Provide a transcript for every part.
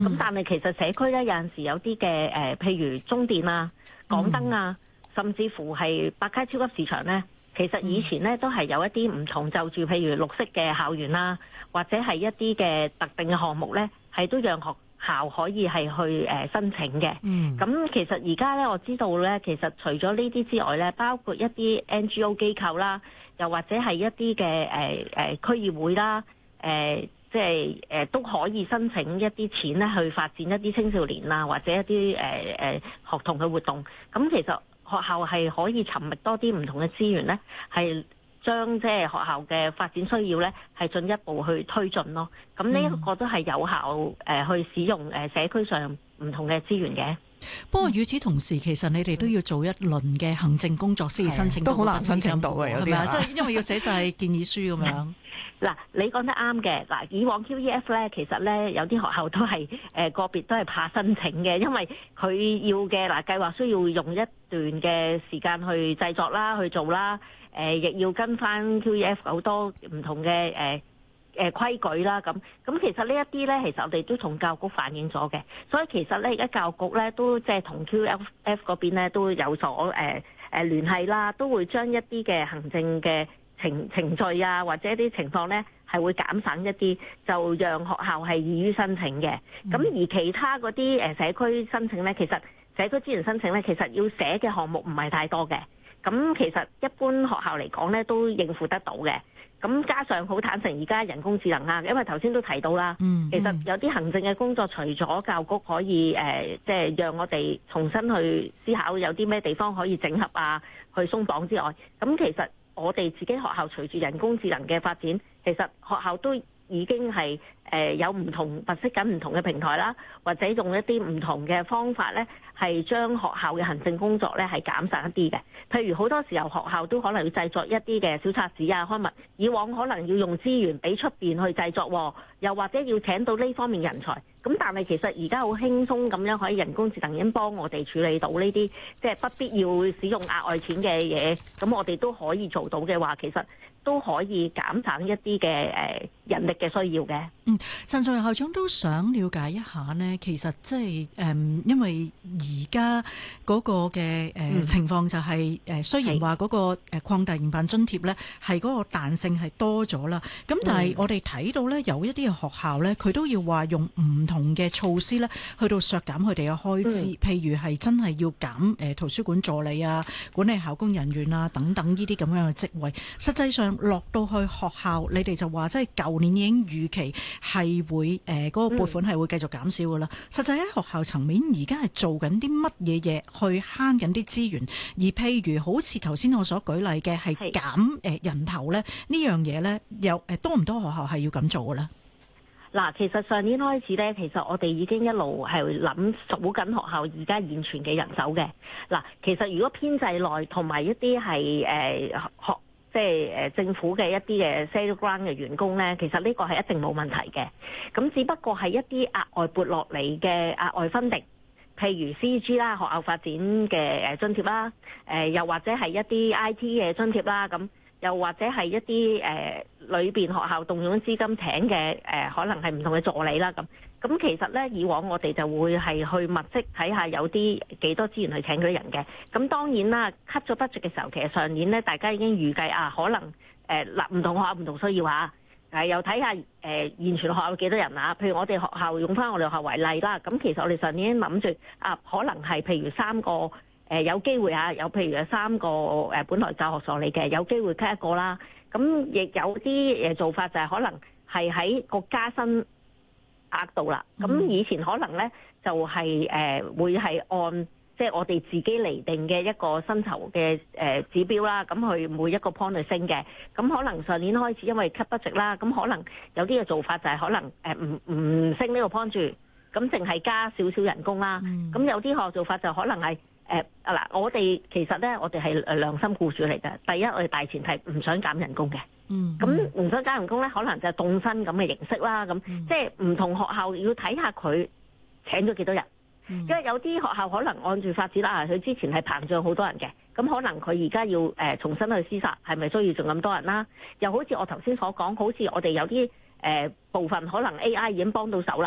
咁但係其實社區咧有陣時有啲嘅譬如中電啊、港燈啊，甚至乎係百佳超級市場咧，其實以前咧都係有一啲唔同就住，譬如綠色嘅校園啦，或者係一啲嘅特定嘅項目咧，係都讓學校可以係去申請嘅。咁其實而家咧我知道咧，其實除咗呢啲之外咧，包括一啲 NGO 機構啦，又或者係一啲嘅區議會啦，即係都可以申請一啲錢咧去發展一啲青少年啊，或者一啲學童嘅活動。咁其實學校係可以尋覓多啲唔同嘅資源咧，係將即係學校嘅發展需要咧，係進一步去推進咯。咁呢一個都係有效去使用社區上唔同嘅資源嘅。 不過與此同時，其實你哋都要做一輪嘅行政工作先至申請到， 都好難申請到嘅，有啲係咪啊？ 即係因為要寫晒建議書咁樣。 嗱，你講得啱嘅。嗱，以往 QEF 咧，其實咧有啲學校都係個別都係怕申請嘅，因為佢要嘅計劃需要用一段嘅時間去製作啦、去做啦，亦要跟翻 QEF 好多唔同嘅規矩啦。咁其實呢一啲咧，其實我哋都同教育局反映咗嘅，所以其實咧而家教育局咧都即係同 QEF 嗰邊咧都有所聯繫啦，都會將一啲嘅行政嘅程序啊，或者一啲情況咧，係會減省一啲，就讓學校係易於申請嘅。咁而其他嗰啲社區申請咧，其實社區資源申請咧，其實要寫嘅項目唔係太多嘅。咁其實一般學校嚟講咧，都應付得到嘅。咁加上好坦誠，而家人工智能啊，因為頭先都提到啦，其實有啲行政嘅工作，除咗教育局可以即係讓我哋重新去思考有啲咩地方可以整合啊，去鬆綁之外，咁其實我哋自己學校隨住人工智能嘅發展，其實學校都已經係有唔同物色緊唔同嘅平台啦，或者用一啲唔同嘅方法咧，係將學校嘅行政工作咧係減省一啲嘅。譬如好多時候學校都可能要製作一啲嘅小冊子啊、刊物，以往可能要用資源俾出邊去製作，又或者要請到呢方面人才。咁但係其實而家好輕鬆咁樣可以人工智能已經幫我哋處理到呢啲即係不必要使用額外錢嘅嘢，咁我哋都可以做到嘅話，其實都可以減省一啲嘅人力嘅需要嘅。 陳淑儀校長都想了解一下呢，其實即係因為而家嗰個嘅情況就係雖然話嗰個擴大營辦津貼呢係嗰個彈性係多咗啦，咁但係我哋睇到呢，有一啲嘅學校呢，佢都要話用唔同嘅措施呢去到削減佢哋嘅開支，譬如係真係要減圖書館助理啊、管理校工人員啊等等呢啲咁樣嘅職位。實際上落到去學校，你哋就話即係舊年已經預期係會嗰個撥款係會繼續減少㗎啦。實際喺學校層面，而家係做緊啲乜嘢嘢去慳緊啲資源？而譬如好似頭先我所舉例嘅係減人頭咧，呢樣嘢咧有多唔多學校係要咁做嘅咧？ 嗱，其實上年開始咧，其實我哋已經一路係諗數緊學校而家現存嘅人手嘅。嗱，其實如果編制內同埋一啲係即係政府嘅一啲嘅 sale ground 嘅員工咧，其實呢個係一定冇問題嘅。咁只不過係一啲額外撥落嚟嘅額外分定，譬如 CEG 啦、學校發展嘅津貼啦，又或者係一啲 IT 嘅津貼啦，咁又或者係一啲裏邊學校動用資金請嘅可能係唔同嘅助理啦咁。咁其實咧，以往我哋就會係去物色睇下有啲幾多資源去請嗰啲人嘅。咁當然啦，cut 咗 budget 嘅時候，其實上年咧大家已經預計可能唔同學校唔同需要啊。又睇下現存學校有幾多人啊？譬如我哋學校用翻我哋學校為例啦，咁其實我哋上年已經諗住可能係譬如3個有機會有譬如有3個本來教學助理嘅，有機會 cut 一個啦。咁亦有啲做法就係可能係喺個加薪額度啦，咁以前可能咧就係會係按即係我哋自己釐定嘅一個薪酬嘅指標啦，咁去每一個 point 去升嘅。咁可能上年開始因為 cut budget 啦，咁可能有啲嘅做法就係可能唔升呢個 point 住，咁淨係加少少人工啦。咁有啲學校做法就可能係我哋其實咧我哋係良心僱主嚟嘅。第一，我哋大前提唔想減人工嘅。咁唔想加人工咧，可能就係凍薪咁嘅形式啦。咁即係唔同學校要睇下佢請咗幾多人，因為有啲學校可能按住發展啦，佢之前係膨脹好多人嘅，咁可能佢而家要重新去廝殺，係咪需要仲咁多人啦？又好似我頭先所講，好似我哋有啲部分可能 AI 已經幫到手啦，咁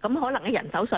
咁可能喺人手上